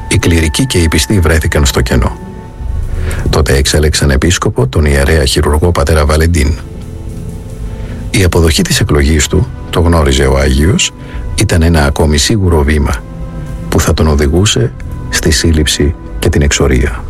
Οι κληρικοί και οι πιστοί βρέθηκαν στο κενό. Τότε εξέλεξαν επίσκοπο τον ιερέα χειρουργό πατέρα Βαλεντίν. Η αποδοχή της εκλογής του, το γνώριζε ο Άγιος, ήταν ένα ακόμη σίγουρο βήμα που θα τον οδηγούσε στη σύλληψη και την εξορία.